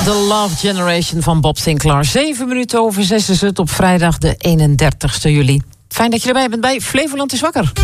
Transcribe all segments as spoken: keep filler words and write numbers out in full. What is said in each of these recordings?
The Love Generation van Bob Sinclair. Zeven minuten over zes is het op vrijdag de eenendertigste juli. Fijn dat je erbij bent bij Flevoland is wakker.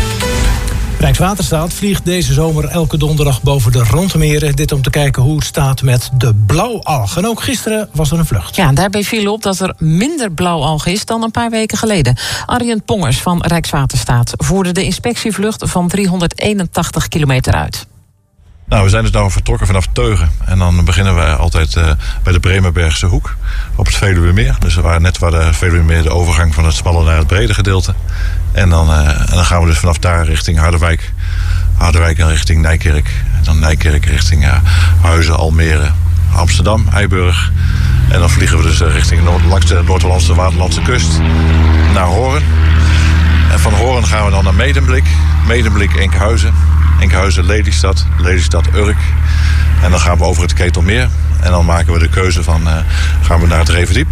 Rijkswaterstaat vliegt deze zomer elke donderdag boven de Rondemeren. Dit om te kijken hoe het staat met de blauwalg. En ook gisteren was er een vlucht. Ja, daarbij viel op dat er minder blauwalg is dan een paar weken geleden. Arjen Pongers van Rijkswaterstaat voerde de inspectievlucht van driehonderdeenentachtig kilometer uit. Nou, we zijn dus nou vertrokken vanaf Teugen. En dan beginnen we altijd uh, bij de Bremerbergse hoek op het Veluwemeer. Dus we waren net waar de Veluwemeer de overgang van het smalle naar het brede gedeelte. En dan, uh, en dan gaan we dus vanaf daar richting Harderwijk. Harderwijk en richting Nijkerk. En dan Nijkerk richting uh, Huizen, Almere, Amsterdam, Eiburg. En dan vliegen we dus uh, richting Noord, langs de Noord-Hollandse Waterlandse kust naar Hoorn. En van Hoorn gaan we dan naar Medemblik. Medemblik, Enkhuizen. Enkhuizen, Lelystad, Lelystad, Urk. En dan gaan we over het Ketelmeer. En dan maken we de keuze van, uh, gaan we naar het Revendiep?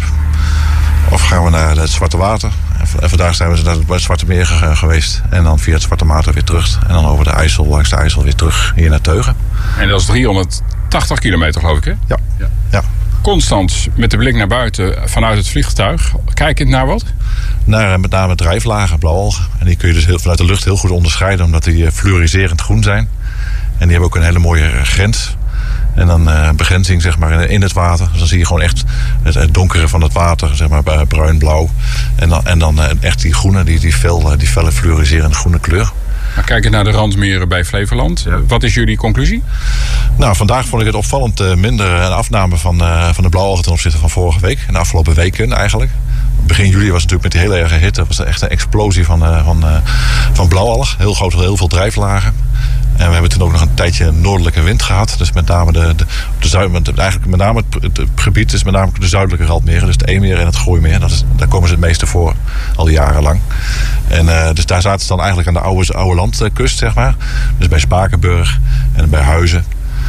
Of gaan we naar het Zwarte Water? En vandaag zijn we naar het Zwarte Meer geweest. En dan via het Zwarte Water weer terug. En dan over de IJssel, langs de IJssel weer terug hier naar Teugen. En dat is driehonderdtachtig kilometer, geloof ik, hè? Ja. ja. ja. Constant met de blik naar buiten vanuit het vliegtuig. Kijkend naar wat? Naar met name drijflagen, blauwalgen. En die kun je dus heel, vanuit de lucht heel goed onderscheiden, omdat die fluoriserend groen zijn. En die hebben ook een hele mooie grens. En dan uh, begrenzing zeg maar in het water. Dus dan zie je gewoon echt het, het donkere van het water, zeg maar bruin-blauw. En dan, en dan uh, echt die groene, die, die, fel, die felle fluoriserende groene kleur. Maar kijkend naar de randmeren bij Flevoland, ja. Wat is jullie conclusie? Nou, vandaag vond ik het opvallend uh, minder een afname van, uh, van de blauwalgen ten opzichte van vorige week. En de afgelopen weken eigenlijk. Begin juli was het natuurlijk met die hele erge hitte, was er echt een explosie van, uh, van, uh, van blauwalg. Heel groot, heel veel drijflagen. En we hebben toen ook nog een tijdje noordelijke wind gehad. Dus met name de, de, de zuid, eigenlijk met name het, het gebied is met name de zuidelijke randmeren. Dus het Eemmeer en het Gooimeer. Dat is, daar komen ze het meeste voor, al jarenlang. En uh, dus daar zaten ze dan eigenlijk aan de oude, oude landkust, zeg maar. Dus bij Spakenburg en bij Huizen.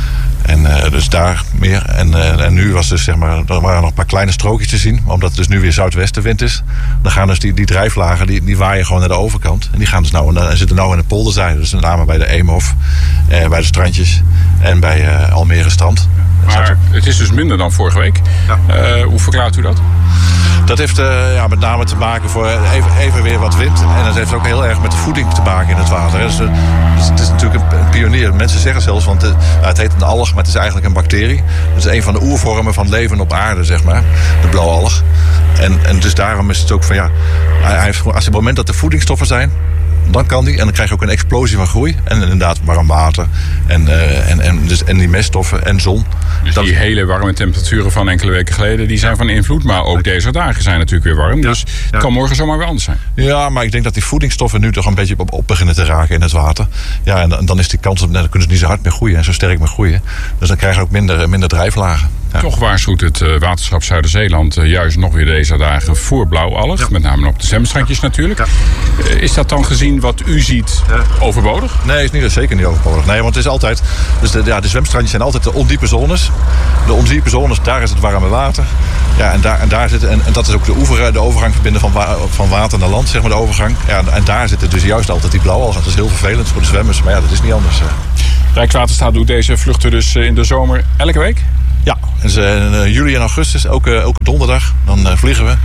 En uh, dus daar meer. En, uh, en nu was dus, zeg maar, er waren nog een paar kleine strookjes te zien. Maar omdat het dus nu weer zuidwestenwind is, dan gaan dus die, die drijflagen, die, die waaien gewoon naar de overkant. En die gaan dus nou, en zitten nou in de polderzijde. Dus met name bij de Eemhof, uh, bij de strandjes en bij uh, Almere Strand. Maar het is dus minder dan vorige week. Ja. Uh, hoe verklaart u dat? Dat heeft uh, ja, met name te maken voor even, even weer wat wind. En dat heeft ook heel erg met de voeding te maken in het water. Dus, uh, dus het is natuurlijk een, een pionier. Mensen zeggen zelfs, want uh, het heet een alg, maar het is eigenlijk een bacterie. Het is een van de oervormen van leven op aarde, zeg maar. De blauwalg. En, en dus daarom is het ook van ja, hij heeft, als op het moment dat er voedingsstoffen zijn, dan kan die. En dan krijg je ook een explosie van groei. En inderdaad warm water. En, uh, en, en, dus, en die meststoffen en zon. Dus dat die hele warme temperaturen van enkele weken geleden, die zijn van invloed. Maar ook deze dagen zijn natuurlijk weer warm. Dus ja, het kan morgen zomaar weer anders zijn. Ja, maar ik denk dat die voedingsstoffen nu toch een beetje op, op beginnen te raken in het water. Ja, en dan is die kans op, dan kunnen ze niet zo hard meer groeien en zo sterk meer groeien. Dus dan krijg je ook minder, minder drijflagen. Ja. Toch waarschuwt het uh, waterschap Zuiderzeeland uh, juist nog weer deze dagen voor blauwalg. Ja. Met name op de zwemstrandjes natuurlijk. Ja. Uh, is dat dan gezien wat u ziet ja. overbodig? Nee, is niet, zeker niet overbodig. Nee, want het is altijd, dus de, ja, de zwemstrandjes zijn altijd de ondiepe zones. De ondiepe zones, daar is het warme water. Ja, en, daar, en, daar zit, en, en dat is ook de, oever, de overgang verbinden van, wa, van water naar land, zeg maar de overgang. Ja, en, en daar zitten dus juist altijd die blauwalgen. Dat is heel vervelend voor de zwemmers, maar ja, dat is niet anders. Rijkswaterstaat doet deze vluchten dus in de zomer elke week? Ja, dus in juli en augustus, elke, elke donderdag, dan uh, vliegen we.